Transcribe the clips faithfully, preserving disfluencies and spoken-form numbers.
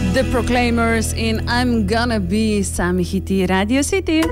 The Proclaimers in I'm Gonna Be, sami hiti Radio City.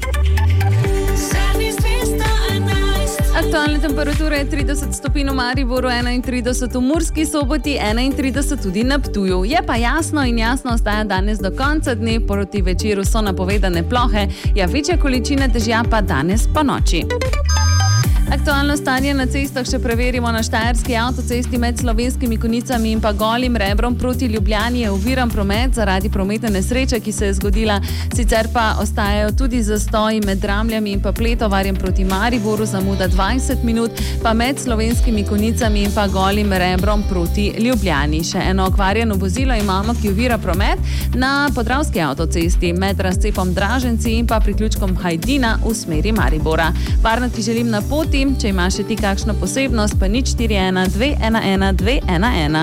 Aktualne temperature je trideset stopinj v Mariboru, enaintrideset v Murski Soboti, enaintrideset tudi na Ptuju. Je pa jasno in jasno ostaja danes do konca dne, proti večeru so napovedane plohe, ja večje količine dežja pa danes po noči. Aktualno stanje na cestah še preverimo. Na štajerski avtocesti med Slovenskimi Konjicami in pa Golim Rebrom proti Ljubljani je oviran promet zaradi prometne nesreče, ki se je zgodila. Sicer pa ostajajo tudi zastoji med Dramljami in pa Pletovarjem proti Mariboru, zamuda dvajset minut, pa med Slovenskimi Konjicami in pa Golim Rebrom proti Ljubljani. Še eno okvarjeno vozilo imamo, ki ovira promet na Podravski avtocesti med razcepom Draženci in pa priključkom Hajdina v smeri Maribora. Varno ti želim na poti. Če imaš še ti kakšno posebnost, pa nič štiri ena dve ena ena dve ena ena.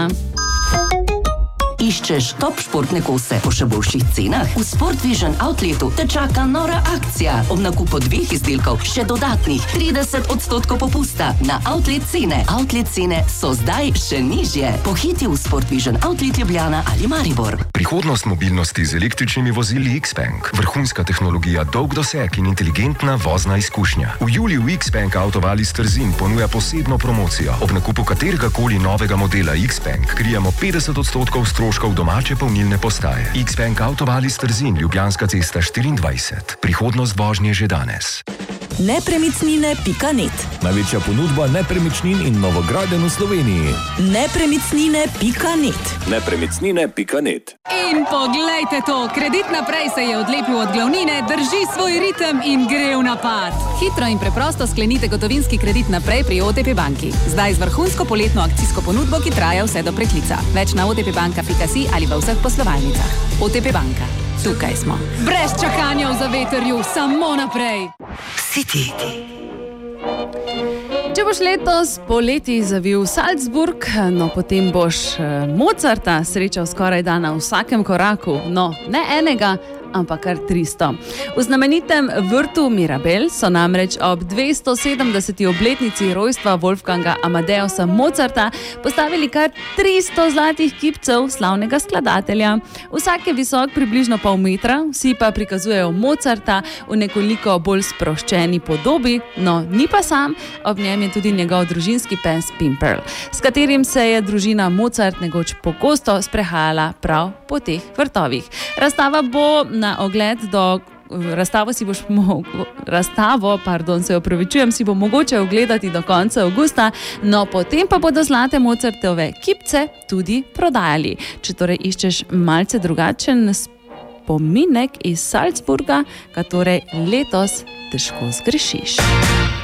Iščeš top športne kose po še boljših cenah? V Sport Vision Outletu te čaka nora akcija. Ob nakupu dveh izdelkov še dodatnih trideset odstotkov popusta na outlet cene. Outlet cene so zdaj še nižje. Pohiti v Sport Vision Outlet Ljubljana ali Maribor. Prihodnost mobilnosti z električnimi vozili X-Bank. Vrhunska tehnologija, dolg doseg in inteligentna vozna izkušnja. V juliju X-Bank Autovali Trzin ponuja posebno promocijo. Ob nakupu katerega koli novega modela X-Bank krijemo petdeset odstotkov stroškov domače polnilne postaje. X-Bank Autovali Trzin, Ljubljanska cesta štiriindvajset. Prihodnost vožnje že danes. nepremičnine pika net. Največja ponudba nepremičnin in novogradenj v Sloveniji. nepremičnine pika net. nepremičnine pika net. In poglejte to, Kredit naprej se je odlepil od glavnine, drži svoj ritem in gre v napad. Hitro in preprosto sklenite gotovinski kredit naprej pri O T P banki. Zdaj z vrhunsko poletno akcijsko ponudbo, ki traja vse do preklica. Več na o t p banka pika si ali v vseh poslovalnicah. O T P banka. Tukaj smo. Brez čakanja v zavetrju, samo naprej. City. Če boš letos poleti zavil Salzburg, no potem boš Mozarta srečal skoraj da na vsakem koraku. No, ne enega, ampak kar tristo. V znamenitem vrtu Mirabel so namreč ob dvestosedemdeseti obletnici rojstva Wolfganga Amadeusa Mozarta postavili kar tristo zlatih kipcev slavnega skladatelja. Vsak je visok približno pol metra, vsi pa prikazujejo Mozarta v nekoliko bolj sproščeni podobi, no ni pa sam, ob njem je tudi njegov družinski pes Pimperl, s katerim se je družina Mozart nekoč pogosto sprehajala prav po teh vrtovih. Razstava bo na ogled do razstavo si boš mo- razstavo, pardon, se opravičujem, si bo mogoče ogledati do konca avgusta, no potem pa bodo zlate Mozartove kipce tudi prodajali. Če torej iščeš malce drugačen spominek iz Salzburga, ga torej letos težko zgrešiš.